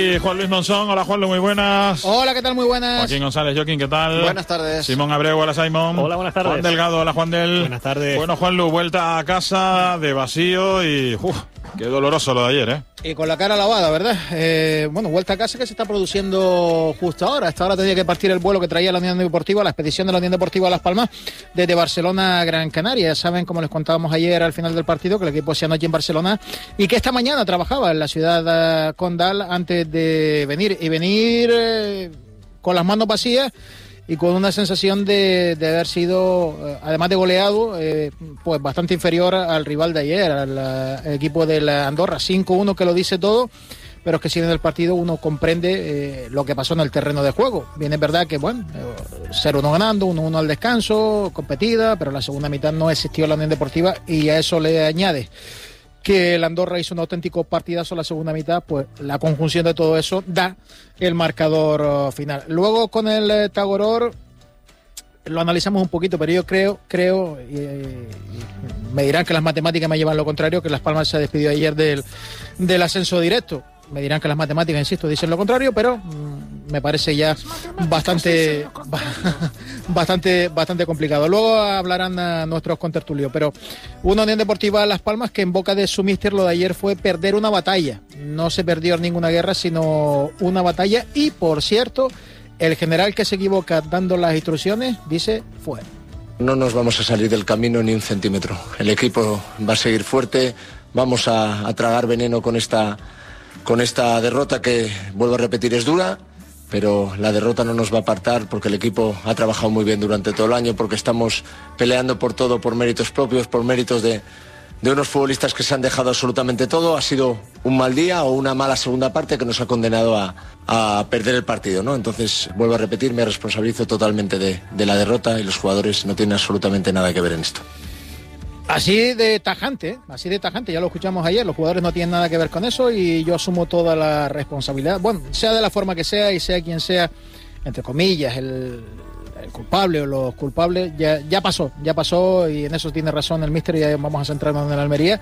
Y Juan Luis Monzón, hola Juanlu, muy buenas. Hola, ¿qué tal? Muy buenas. Joaquín González, Joaquín, ¿qué tal? Buenas tardes. Simón Abreu, hola Simón. Hola, buenas tardes. Juan Delgado, hola Juan Del. Buenas tardes. Bueno, Juanlu, vuelta a casa de vacío y qué doloroso lo de ayer, ¿eh? Y con la cara lavada, ¿verdad? Bueno, vuelta a casa que se está produciendo justo ahora. Hasta ahora tenía que partir el vuelo que traía la Unión Deportiva, la expedición de la Unión Deportiva a Las Palmas, desde Barcelona a Gran Canaria. Ya saben, como les contábamos ayer al final del partido, que el equipo se anoche en Barcelona y que esta mañana trabajaba en la ciudad condal antes de venir. Y venir con las manos vacías y con una sensación de haber sido, además de goleado, pues bastante inferior al rival de ayer, al equipo de la Andorra. 5-1, que lo dice todo, pero es que si en el partido uno comprende lo que pasó en el terreno de juego. Bien, es verdad que, bueno, 0-1 ganando, 1-1 al descanso, competida, pero la segunda mitad no existió la Unión Deportiva y a eso le añade que el Andorra hizo un auténtico partidazo en la segunda mitad, pues la conjunción de todo eso da el marcador final. Luego con el Tagoror lo analizamos un poquito, pero yo creo me dirán que las matemáticas me llevan lo contrario, que Las Palmas se despidió ayer del ascenso directo. Me dirán que las matemáticas, insisto, dicen lo contrario, pero me parece ya bastante complicado. Luego hablarán nuestros contertulios, pero una Unión Deportiva Las Palmas que en boca de su míster lo de ayer fue perder una batalla. No se perdió ninguna guerra, sino una batalla. Y, por cierto, el general que se equivoca dando las instrucciones dice fuera. No nos vamos a salir del camino ni un centímetro. El equipo va a seguir fuerte, vamos a tragar veneno con esta derrota que, vuelvo a repetir, es dura, pero la derrota no nos va a apartar porque el equipo ha trabajado muy bien durante todo el año, porque estamos peleando por todo, por méritos propios, por méritos de unos futbolistas que se han dejado absolutamente todo. Ha sido un mal día o una mala segunda parte que nos ha condenado a perder el partido, ¿no? Entonces, vuelvo a repetir, me responsabilizo totalmente de la derrota y los jugadores no tienen absolutamente nada que ver en esto. Así de tajante, ya lo escuchamos ayer, los jugadores no tienen nada que ver con eso y yo asumo toda la responsabilidad, bueno, sea de la forma que sea y sea quien sea, entre comillas, el culpable o los culpables, ya pasó y en eso tiene razón el míster y ya vamos a centrarnos en el Almería.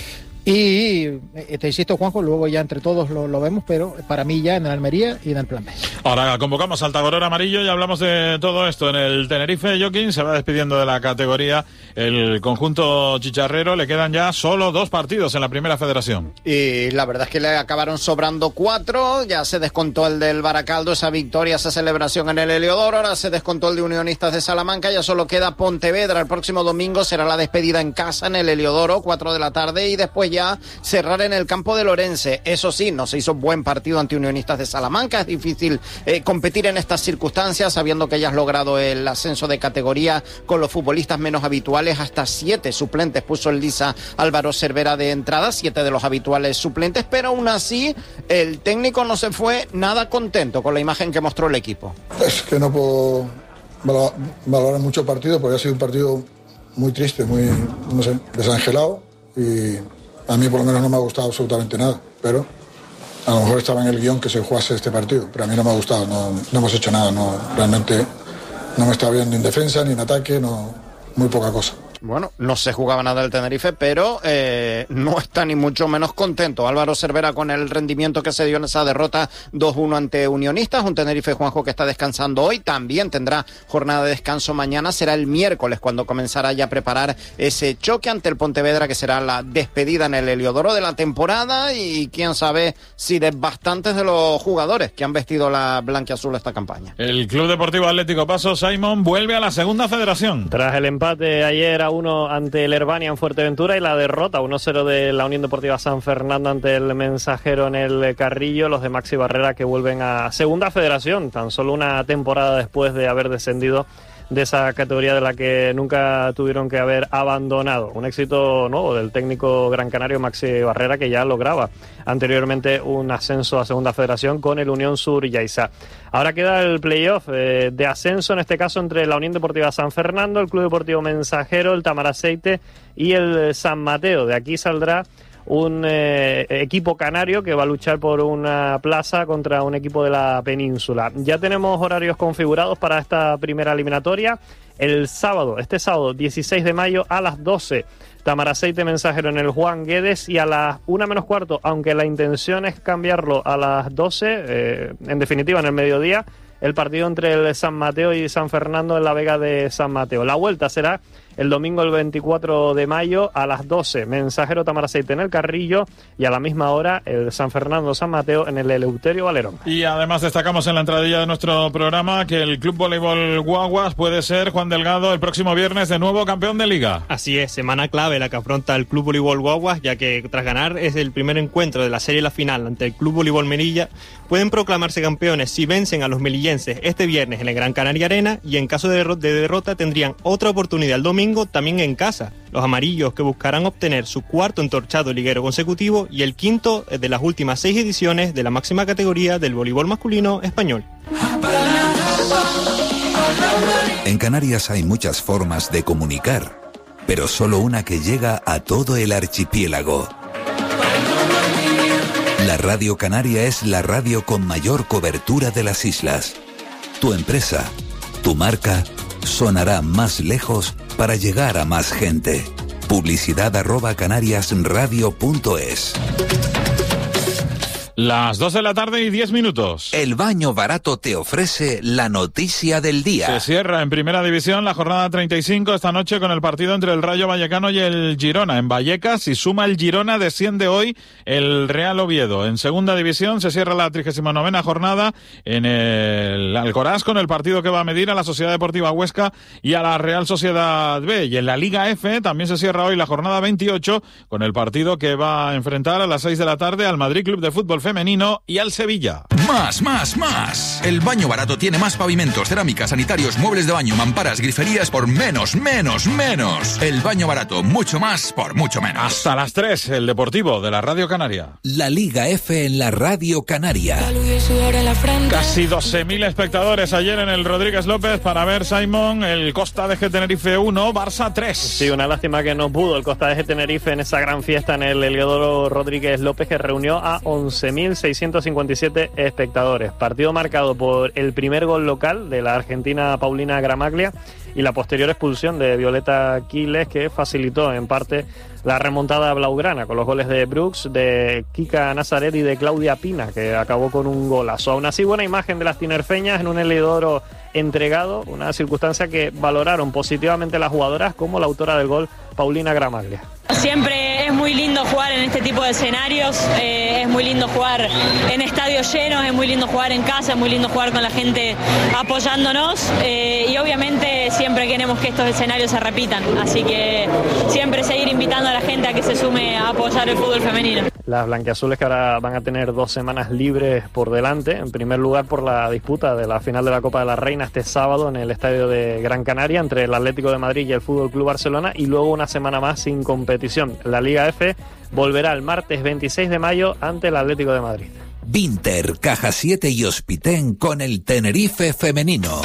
Y te insisto, Juanjo, luego ya entre todos lo vemos, pero para mí ya en el Almería y en el plan B. Ahora convocamos al Tagoror amarillo y hablamos de todo esto. En el Tenerife, Joaquín se va despidiendo de la categoría. El conjunto chicharrero, le quedan ya solo 2 partidos en la primera federación. Y la verdad es que le acabaron sobrando 4, ya se descontó el del Baracaldo, esa victoria, esa celebración en el Heliodoro, ahora se descontó el de Unionistas de Salamanca, ya solo queda Pontevedra. El próximo domingo será la despedida en casa en el Heliodoro, 4 de la tarde, y después ya cerrar en el campo de Lorense. Eso sí, no se hizo buen partido ante Unionistas de Salamanca, es difícil competir en estas circunstancias, sabiendo que ya has logrado el ascenso de categoría con los futbolistas menos habituales, hasta 7 suplentes puso el Lisa Álvaro Cervera de entrada, 7 de los habituales suplentes, pero aún así el técnico no se fue nada contento con la imagen que mostró el equipo. Es que no puedo valorar mucho el partido porque ha sido un partido muy triste, muy, no sé, desangelado, y a mí por lo menos no me ha gustado absolutamente nada, pero a lo mejor estaba en el guión que se jugase este partido, pero a mí no me ha gustado, no hemos hecho nada, realmente no me estaba viendo en defensa ni en ataque, muy poca cosa. Bueno, no se jugaba nada el Tenerife, pero no está ni mucho menos contento Álvaro Cervera con el rendimiento que se dio en esa derrota 2-1 ante Unionistas. Un Tenerife, Juanjo, que está descansando hoy, también tendrá jornada de descanso mañana, será el miércoles cuando comenzará ya a preparar ese choque ante el Pontevedra, que será la despedida en el Heliodoro de la temporada, y quién sabe si de bastantes de los jugadores que han vestido la blanquiazul esta campaña. El Club Deportivo Atlético Paso, Simon, vuelve a la segunda federación. Tras el empate ayer a 1 ante el Herbania en Fuerteventura y la derrota 1-0 de la Unión Deportiva San Fernando ante el Mensajero en el Carrillo, los de Maxi Barrera que vuelven a segunda federación, tan solo una temporada después de haber descendido de esa categoría de la que nunca tuvieron que haber abandonado. Un éxito nuevo del técnico gran canario Maxi Barrera, que ya lograba anteriormente un ascenso a segunda federación con el Unión Sur Yaiza. Ahora queda el playoff de ascenso, en este caso entre la Unión Deportiva San Fernando, el Club Deportivo Mensajero, el Tamaraceite y el San Mateo. De aquí saldrá un equipo canario que va a luchar por una plaza contra un equipo de la península. Ya tenemos horarios configurados para esta primera eliminatoria. Este sábado 16 de mayo a las 12, Tamaraceite Mensajero en el Juan Guedes, y a las 1 menos cuarto, aunque la intención es cambiarlo a las 12, en definitiva en el mediodía, el partido entre el San Mateo y San Fernando en la Vega de San Mateo. La vuelta será el domingo el 24 de mayo a las 12, Mensajero Tamaraceite en el Carrillo, y a la misma hora el San Fernando San Mateo en el Eleuterio Valerón. Y además destacamos en la entradilla de nuestro programa que el Club Voleibol Guaguas puede ser, Juan Delgado, el próximo viernes de nuevo campeón de liga. Así es, semana clave la que afronta el Club Voleibol Guaguas, ya que tras ganar es el primer encuentro de la serie y la final ante el Club Voleibol Melilla, pueden proclamarse campeones si vencen a los melillenses este viernes en el Gran Canaria Arena, y en caso de derrota tendrían otra oportunidad el domingo también en casa. Los amarillos, que buscarán obtener su cuarto entorchado liguero consecutivo y el quinto de las últimas 6 ediciones de la máxima categoría del voleibol masculino español. En Canarias hay muchas formas de comunicar, pero solo una que llega a todo el archipiélago. La Radio Canaria es la radio con mayor cobertura de las islas. Tu empresa, tu marca, sonará más lejos para llegar a más gente. Publicidad@canariasradio.es. Las 2 de la tarde y 10 minutos. El Baño Barato te ofrece la noticia del día. Se cierra en Primera División la jornada 35 esta noche con el partido entre el Rayo Vallecano y el Girona. En Vallecas, si suma el Girona, desciende hoy el Real Oviedo. En Segunda División se cierra la 39ª jornada en el Alcoraz con el partido que va a medir a la Sociedad Deportiva Huesca y a la Real Sociedad B. Y en la Liga F también se cierra hoy la jornada 28 con el partido que va a enfrentar a las 6 de la tarde al Madrid Club de Fútbol Femenino y al Sevilla. Más. El Baño Barato tiene más pavimentos, cerámicas, sanitarios, muebles de baño, mamparas, griferías por menos. El Baño Barato, mucho más por mucho menos. Hasta las 3, el Deportivo de la Radio Canaria. La Liga F en la Radio Canaria. Casi 12.000 espectadores ayer en el Rodríguez López para ver, Simon, el Costa de G Tenerife 1, Barça 3. Sí, una lástima que no pudo el Costa de G Tenerife en esa gran fiesta en el Heliodoro Rodríguez López, que reunió a 11.657 espectadores. Partido marcado por el primer gol local de la argentina Paulina Gramaglia y la posterior expulsión de Violeta Quiles, que facilitó en parte la remontada blaugrana con los goles de Brooks, de Kika Nazaret y de Claudia Pina, que acabó con un golazo. Aún así, buena imagen de las tinerfeñas en un Heliodoro entregado, una circunstancia que valoraron positivamente las jugadoras, como la autora del gol, Paulina Gramaglia. Siempre es muy lindo jugar en este tipo de escenarios, es muy lindo jugar en estadios llenos, es muy lindo jugar en casa, es muy lindo jugar con la gente apoyándonos, y obviamente siempre queremos que estos escenarios se repitan, así que siempre seguir invitando a la gente a que se sume a apoyar el fútbol femenino. Las blanquiazules, que ahora van a tener 2 semanas libres por delante, en primer lugar por la disputa de la final de la Copa de la Reina este sábado en el estadio de Gran Canaria entre el Atlético de Madrid y el Fútbol Club Barcelona, y luego una semana más sin competición. La Liga F volverá el martes 26 de mayo ante el Atlético de Madrid. Vinter, Caja 7 y Hospitén con el Tenerife femenino.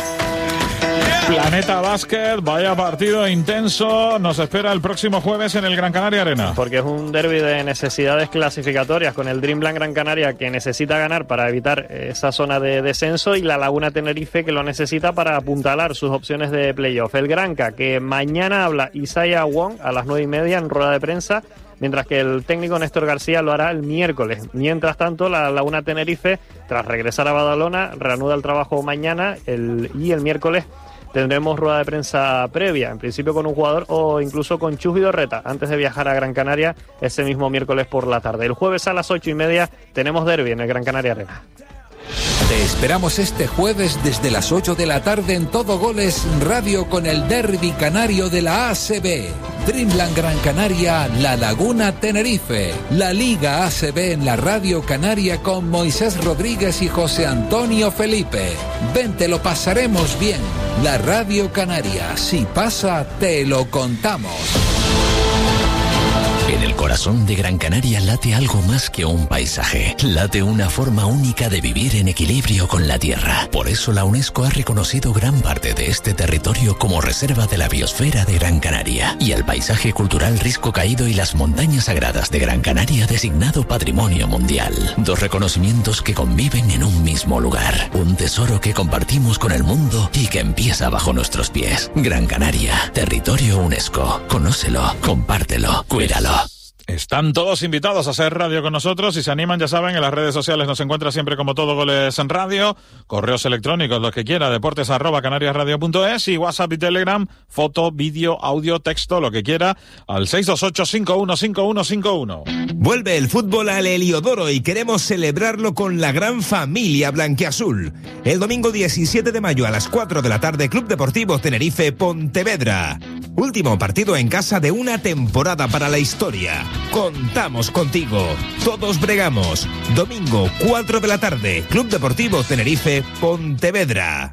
Planeta Básquet, vaya partido intenso, nos espera el próximo jueves en el Gran Canaria Arena. Porque es un derbi de necesidades clasificatorias, con el Dreamland Gran Canaria, que necesita ganar para evitar esa zona de descenso, y la Laguna Tenerife, que lo necesita para apuntalar sus opciones de playoff. El Granca, que mañana habla Isaiah Wong a las 9:30 en rueda de prensa, mientras que el técnico Néstor García lo hará el miércoles. Mientras tanto, la Laguna Tenerife, tras regresar a Badalona, reanuda el trabajo mañana y el miércoles tendremos rueda de prensa previa, en principio con un jugador o incluso con Chus Vidorreta, antes de viajar a Gran Canaria ese mismo miércoles por la tarde. El jueves a las 8:30 tenemos derbi en el Gran Canaria Arena. Te esperamos este jueves desde las 8 de la tarde en Todo Goles Radio con el derbi canario de la ACB. Dreamland Gran Canaria, La Laguna Tenerife. La Liga ACB en la Radio Canaria con Moisés Rodríguez y José Antonio Felipe. Ven, te lo pasaremos bien. La Radio Canaria, si pasa, te lo contamos. En el corazón de Gran Canaria late algo más que un paisaje. Late una forma única de vivir en equilibrio con la tierra. Por eso la UNESCO ha reconocido gran parte de este territorio como reserva de la biosfera de Gran Canaria y el paisaje cultural Risco Caído y las montañas sagradas de Gran Canaria designado Patrimonio Mundial. 2 reconocimientos que conviven en un mismo lugar. Un tesoro que compartimos con el mundo y que empieza bajo nuestros pies. Gran Canaria, territorio UNESCO. Conócelo, compártelo, cuídalo. Están todos invitados a hacer radio con nosotros. Si se animan, ya saben, en las redes sociales nos encuentra siempre como Todo Goles en Radio, correos electrónicos, los que quiera, deportes@canariasradio.es y WhatsApp y Telegram, foto, vídeo, audio, texto, lo que quiera, al 628-515151. Vuelve el fútbol al Heliodoro y queremos celebrarlo con la gran familia blanquiazul. El domingo 17 de mayo a las 4 de la tarde, Club Deportivo Tenerife Pontevedra. Último partido en casa de una temporada para la historia. Contamos contigo. Todos bregamos. Domingo, 4 de la tarde, Club Deportivo Tenerife Pontevedra.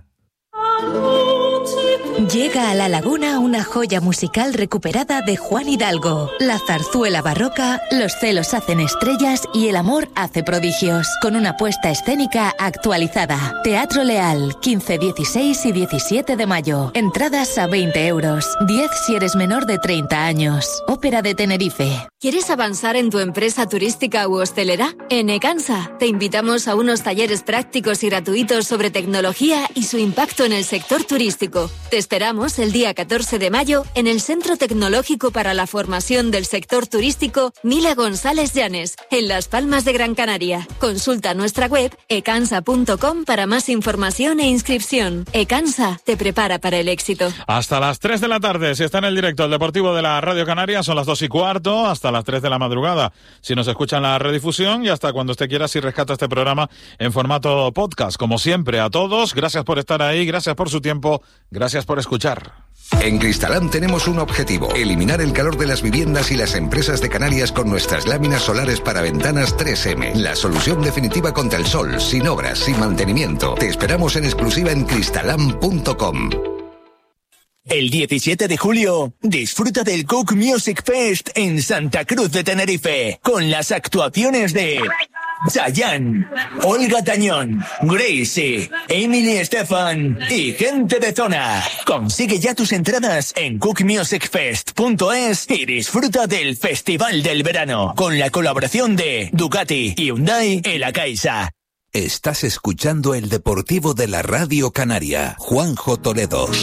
Llega a La Laguna una joya musical recuperada de Juan Hidalgo. La zarzuela barroca, Los celos hacen estrellas y El amor hace prodigios. Con una puesta escénica actualizada. Teatro Leal, 15, 16 y 17 de mayo. Entradas a 20 euros. 10 si eres menor de 30 años. Ópera de Tenerife. ¿Quieres avanzar en tu empresa turística u hostelera? En Ecansa te invitamos a unos talleres prácticos y gratuitos sobre tecnología y su impacto en el sector turístico. Te esperamos el día 14 de mayo en el Centro Tecnológico para la Formación del Sector Turístico Mila González Llanes, en Las Palmas de Gran Canaria. Consulta nuestra web ecansa.com para más información e inscripción. Ecansa te prepara para el éxito. Hasta las 3 de la tarde, si está en el directo el Deportivo de la Radio Canaria, son las 2:15, hasta las 3 de la madrugada. Si nos escuchan la redifusión y hasta cuando usted quiera, si rescata este programa en formato podcast. Como siempre, a todos, gracias por estar ahí, gracias por su tiempo, gracias por escuchar. En Cristalam tenemos un objetivo: eliminar el calor de las viviendas y las empresas de Canarias con nuestras láminas solares para ventanas 3M. La solución definitiva contra el sol, sin obras, sin mantenimiento. Te esperamos en exclusiva en cristalam.com. El 17 de julio, disfruta del Cook Music Fest en Santa Cruz de Tenerife, con las actuaciones de Chayanne, Olga Tañón, Gracie, Emily Estefan y gente de zona. Consigue ya tus entradas en cookmusicfest.es y disfruta del Festival del Verano, con la colaboración de Ducati, Hyundai y La Caixa. Estás escuchando el Deportivo de la Radio Canaria. Juanjo Toledo.